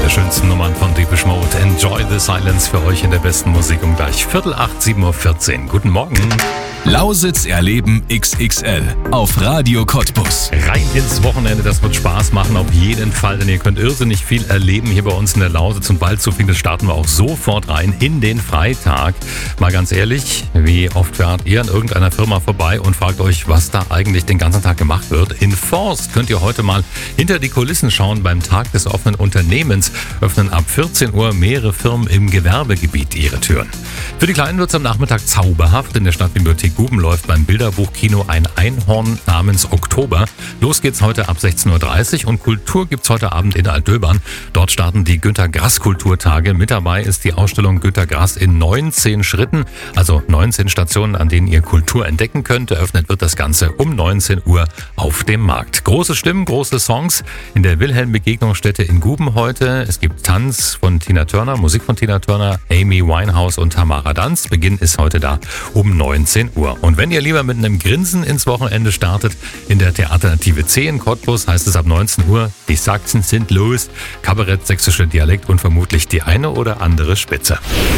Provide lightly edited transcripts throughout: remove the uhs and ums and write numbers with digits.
schönsten Nummern von Depeche Mode. Enjoy the Silence für euch in der besten Musik um gleich 7:45, 7:14 Uhr. Guten Morgen. Lausitz erleben XXL auf Radio Cottbus. Rein ins Wochenende, das wird Spaß machen, auf jeden Fall, denn ihr könnt irrsinnig viel erleben hier bei uns in der Lausitz und bald so vieles starten wir auch sofort rein in den Freitag. Mal ganz ehrlich, wie oft fahrt ihr an irgendeiner Firma vorbei und fragt euch, was da eigentlich den ganzen Tag gemacht wird? In Forst könnt ihr heute mal hinter die Kulissen schauen. Beim Tag des offenen Unternehmens öffnen ab 14 Uhr mehrere Firmen im Gewerbegebiet ihre Türen. Für die Kleinen wird es am Nachmittag zauberhaft. In der Stadtbibliothek Guben läuft beim Bilderbuchkino ein Einhorn namens Oktober. Los geht's heute ab 16:30 Uhr und Kultur gibt's heute Abend in Altdöbern. Dort starten die Günter Grass Kulturtage. Mit dabei ist die Ausstellung Günter Grass in 19 Schritten, also 19 Stationen, an denen ihr Kultur entdecken könnt. Eröffnet wird das Ganze um 19 Uhr auf dem Markt. Große Stimmen, große Songs in der Wilhelm-Begegnungsstätte in Guben heute. Es gibt Tanz von Tina Turner, Musik von Tina Turner, Amy Winehouse und Tamara Danz. Beginn ist heute da um 19 Uhr. Und wenn ihr lieber mit einem Grinsen ins Wochenende startet, in der Theaternative C in Cottbus heißt es ab 19 Uhr, die Sachsen sind los, Kabarett, sächsischer Dialekt und vermutlich die eine oder andere Spitze.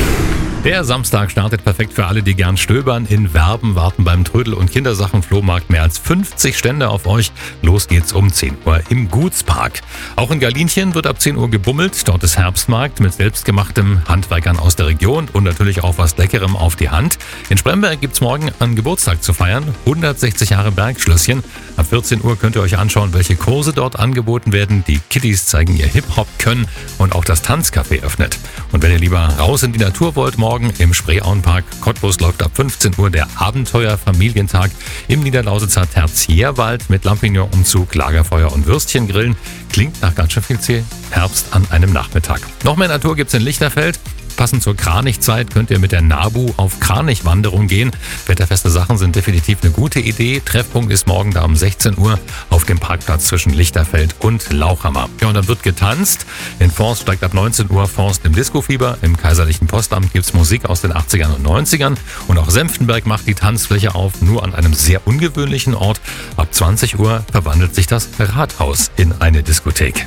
Der Samstag startet perfekt für alle, die gern stöbern. In Werben warten beim Trödel- und Kindersachenflohmarkt mehr als 50 Stände auf euch. Los geht's um 10 Uhr im Gutspark. Auch in Galinchen wird ab 10 Uhr gebummelt. Dort ist Herbstmarkt mit selbstgemachtem Handwerkern aus der Region und natürlich auch was Leckerem auf die Hand. In Spremberg gibt's morgen einen Geburtstag zu feiern. 160 Jahre Bergschlösschen. Ab 14 Uhr könnt ihr euch anschauen, welche Kurse dort angeboten werden. Die Kiddies zeigen ihr Hip-Hop-Können und auch das Tanzcafé öffnet. Und wenn ihr lieber raus in die Natur wollt, morgen im Spreeauenpark Cottbus läuft ab 15 Uhr der Abenteuer-Familientag im Niederlausitzer Tertiärwald mit Lampignonumzug, Lagerfeuer und Würstchengrillen. Klingt nach ganz schön viel Herbst an einem Nachmittag. Noch mehr Natur gibt's in Lichterfeld. Passend zur Kranichzeit könnt ihr mit der NABU auf Kranichwanderung gehen. Wetterfeste Sachen sind definitiv eine gute Idee. Treffpunkt ist morgen da um 16 Uhr auf dem Parkplatz zwischen Lichterfeld und Lauchhammer. Ja, und dann wird getanzt. In Forst steigt ab 19 Uhr Forst im Discofieber. Im Kaiserlichen Postamt gibt's Musik aus den 80ern und 90ern. Und auch Senftenberg macht die Tanzfläche auf, nur an einem sehr ungewöhnlichen Ort. Ab 20 Uhr verwandelt sich das Rathaus in eine Diskothek.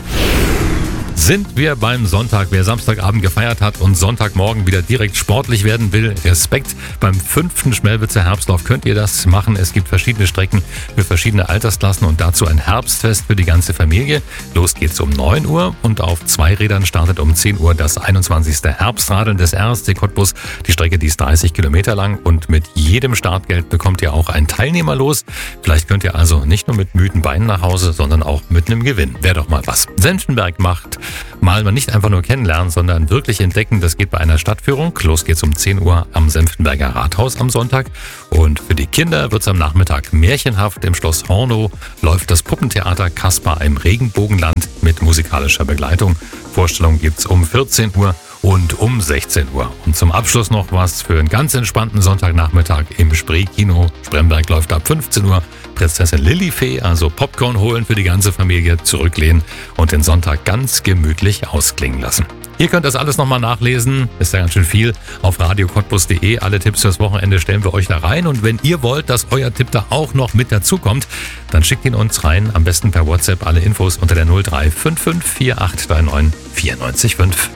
Sind wir beim Sonntag. Wer Samstagabend gefeiert hat und Sonntagmorgen wieder direkt sportlich werden will, Respekt. Beim 5. Schmelwitzer Herbstlauf könnt ihr das machen. Es gibt verschiedene Strecken für verschiedene Altersklassen und dazu ein Herbstfest für die ganze Familie. Los geht's um 9 Uhr und auf 2 Rädern startet um 10 Uhr das 21. Herbstradeln des RSC Cottbus. Die Strecke, die ist 30 Kilometer lang und mit jedem Startgeld bekommt ihr auch ein Teilnehmerlos. Vielleicht könnt ihr also nicht nur mit müden Beinen nach Hause, sondern auch mit einem Gewinn. Wäre doch mal was. Senftenberg macht mal nicht einfach nur kennenlernen, sondern wirklich entdecken. Das geht bei einer Stadtführung. Los geht's um 10 Uhr am Senftenberger Rathaus am Sonntag. Und für die Kinder wird's am Nachmittag märchenhaft. Im Schloss Hornow läuft das Puppentheater Kaspar im Regenbogenland mit musikalischer Begleitung. Vorstellung gibt's um 14 Uhr und um 16 Uhr. Und zum Abschluss noch was für einen ganz entspannten Sonntagnachmittag im Spreekino. Spremberg läuft ab 15 Uhr. Prinzessin Lilifee, also Popcorn holen für die ganze Familie, zurücklehnen und den Sonntag ganz gemütlich ausklingen lassen. Ihr könnt das alles nochmal nachlesen, ist ja ganz schön viel, auf radiocottbus.de. Alle Tipps fürs Wochenende stellen wir euch da rein. Und wenn ihr wollt, dass euer Tipp da auch noch mit dazukommt, dann schickt ihn uns rein, am besten per WhatsApp. Alle Infos unter der 0355 4839 945.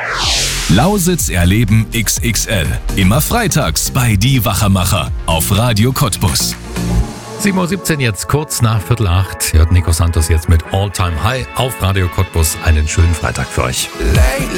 Lausitz erleben XXL. Immer freitags bei Die Wachermacher auf Radio Cottbus. 7:17 Uhr jetzt, kurz nach 7:45. Hört Nico Santos jetzt mit All Time High auf Radio Cottbus. Einen schönen Freitag für euch. Lately